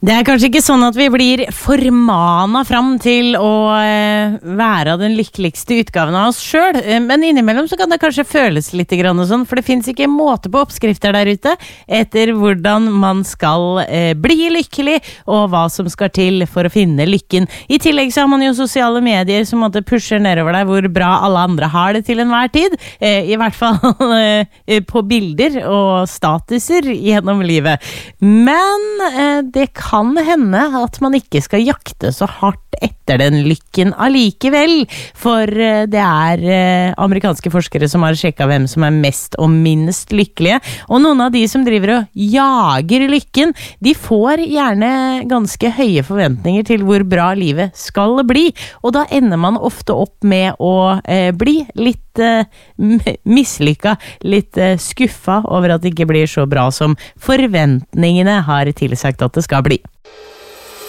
Det kanskje ikke sånn at vi blir formana fram til å være den lykkeligste utgaven av oss selv, men innimellom så kan det kanskje føles litt grann sånn, for det finnes ikke måte på oppskrifter der ute etter hvordan man skal bli lykkelig, og hva som skal til for å finne lykken. I tillegg så har man jo sosiale medier som måtte pushe nedover deg hvor bra alle andre har det til enhver tid, i hvert fall på bilder og statuser gjennom livet. Men det kan hende at man ikke skal jakte så hardt etter den lykken allikevel, for det amerikanske forskere som har sjekket hvem som mest og minst lykkelige, og noen av de som driver og jager lykken, de får gjerne ganske høye forventninger til hvor bra livet skal bli, og da ender man ofte opp med å bli litt mislykka, litt skuffa over at det ikke blir så bra som forventningene har tilsagt at det skal bli.